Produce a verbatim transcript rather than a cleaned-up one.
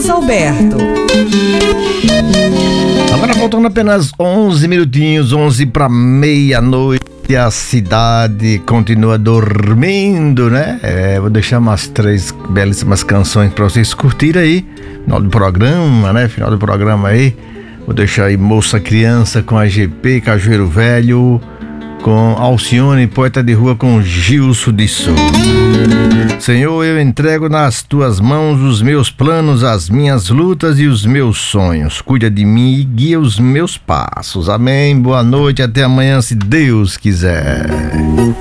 Carlos Alberto. Agora faltando apenas onze minutinhos, onze para meia-noite, a cidade continua dormindo, né? É, vou deixar umas três belíssimas canções para vocês curtirem aí, final do programa, né? Final do programa aí, vou deixar aí Moça Criança com a G P, Cajueiro Velho, com Alcione, Poeta de Rua com Gilson de Souza. Senhor, eu entrego nas tuas mãos os meus planos, as minhas lutas e os meus sonhos. Cuida de mim e guia os meus passos. Amém. Boa noite, até amanhã, se Deus quiser.